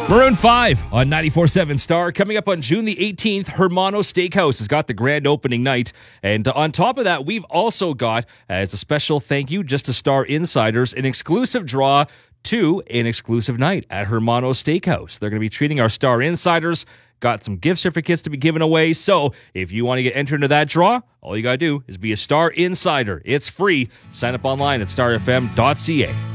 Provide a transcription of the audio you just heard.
Maroon 5 on 94.7 Star. Coming up on June the 18th, Hermano Steakhouse has got the grand opening night. And on top of that, we've also got, as a special thank you just to Star Insiders, an exclusive draw to an exclusive night at Hermano Steakhouse. They're going to be treating our Star Insiders. Got some gift certificates to be given away. So if you want to get entered into that draw, all you got to do is be a Star Insider. It's free. Sign up online at starfm.ca.